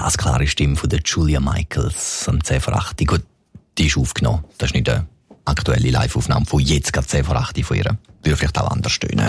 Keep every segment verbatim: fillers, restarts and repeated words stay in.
glasklare Stimme von der Julia Michaels am zehn vor acht. Gut, die ist aufgenommen. Das ist nicht eine aktuelle Live-Aufnahme von jetzt gerade zehn vor acht von ihr. Würde vielleicht auch anders stöhnen.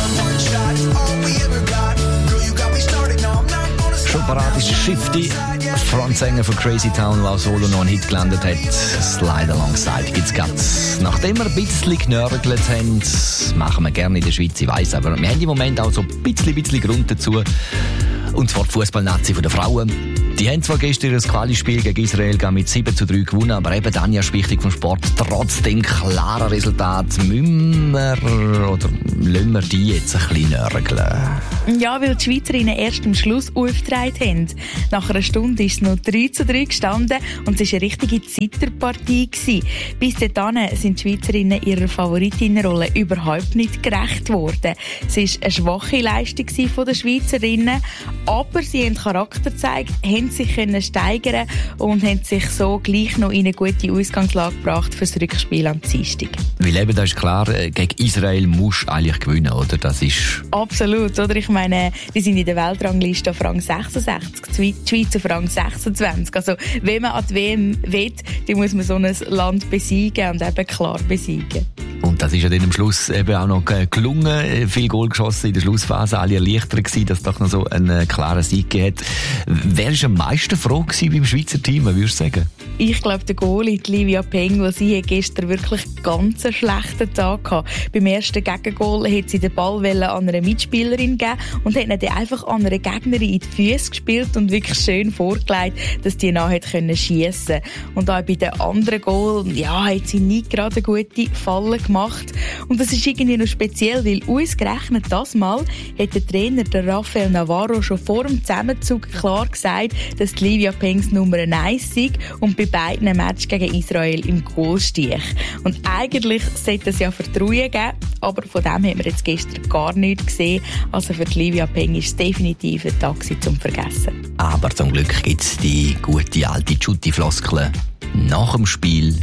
Schon parat ist Shifty, Frontsänger von Crazy Town, der auch solo noch einen Hit gelandet hat. Slide Alongside gibt's ganz. Nachdem wir ein bisschen genörgelt haben, machen wir gerne in der Schweiz, ich weiss, aber wir haben im Moment auch so ein bisschen, bisschen Grund dazu. Und zwar die Fußballnazi der Frauen. Die haben zwar gestern das Quali-Spiel gegen Israel mit sieben zu drei gewonnen, aber eben Anja Spichtig vom Sport, trotzdem klarer Resultat. Müssen wir oder lassen wir die jetzt ein bisschen nörgeln? Ja, weil die Schweizerinnen erst am Schluss aufgetragen haben. Nach einer Stunde ist es noch drei zu drei gestanden und es war eine richtige Zitterpartie gewesen. Bis dahin sind die Schweizerinnen ihrer Favoritinnenrolle überhaupt nicht gerecht worden. Es war eine schwache Leistung von den Schweizerinnen, aber sie haben Charakter gezeigt, haben sich können steigern und haben sich so gleich noch in eine gute Ausgangslage gebracht für das Rückspiel am Dienstag. Weil eben, das ist klar, gegen Israel musst du eigentlich gewinnen, oder? Das ist... Absolut, oder? Ich meine, die sind in der Weltrangliste auf Rang sechsundsechzig, die Schweiz auf Rang sechsundzwanzig. Also, wenn man an die W M will, dann muss man so ein Land besiegen und eben klar besiegen. Und das ist ja dann am Schluss eben auch noch gelungen. Viel Goal geschossen in der Schlussphase. Alle erleichtert gewesen, dass es doch noch so einen klaren Sieg gegeben hat. Wer war am meisten froh gewesen beim Schweizer Team, würdest du sagen? Ich glaube, der Goalie, Livia Peng, weil sie hat gestern wirklich ganz einen schlechten Tag gehabt. Beim ersten Gegengoal hat sie den Ball an einer Mitspielerin gegeben und hat ihn dann einfach an einer Gegnerin in die Füße gespielt und wirklich schön vorgelegt, dass die nachher schiessen konnte. Und auch bei den anderen Goal, ja, hat sie nicht gerade eine gute Falle gemacht. Und das ist irgendwie noch speziell, weil ausgerechnet das Mal hat der Trainer, der Rafael Navarro, schon vor dem Zusammenzug klar gesagt, dass die Livia Pengs Nummer eins sei und bei beiden Matches gegen Israel im Goal stich. Und eigentlich sollte es ja Vertrauen geben, aber von dem haben wir jetzt gestern gar nichts gesehen. Also für die Livia Peng ist es definitiv ein Tag zum Vergessen. Aber zum Glück gibt es die gute alte Chutti-Floskel nach dem Spiel.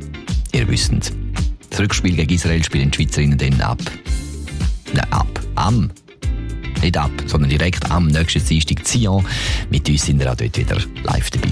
Ihr wisst, das Rückspiel gegen Israel spielen die Schweizerinnen dann ab. Nein, ab. Am. Nicht ab, sondern direkt am nächsten Dienstag in Sion. Mit uns sind wir auch dort wieder live dabei.